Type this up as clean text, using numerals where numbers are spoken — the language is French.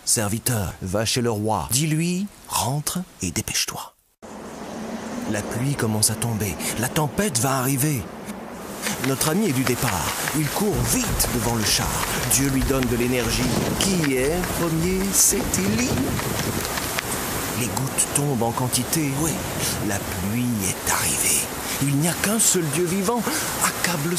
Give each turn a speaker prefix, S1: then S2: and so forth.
S1: Serviteur, va chez le roi. Dis-lui, rentre et dépêche-toi. La pluie commence à tomber. La tempête va arriver. Notre ami est du départ. Il court vite devant le char. Dieu lui donne de l'énergie. Qui est premier? C'est Élie. Les gouttes tombent en quantité. Oui, la pluie est arrivée. Il n'y a qu'un seul Dieu vivant. Accable